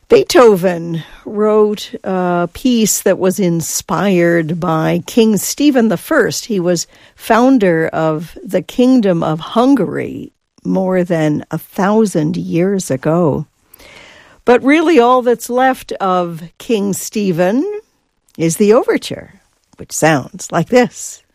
Beethoven wrote a piece that was inspired by King Stephen I. He was founder of the Kingdom of Hungary more than 1,000 years ago. But really all that's left of King Stephen is the overture, which sounds like this.